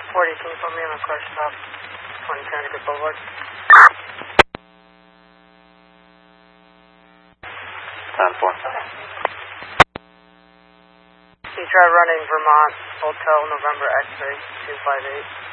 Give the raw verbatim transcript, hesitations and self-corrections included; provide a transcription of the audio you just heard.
forty, can you put me on a car stop? twenty Connecticut Boulevard. ten four. You try running Vermont Hotel November X-ray two five eight.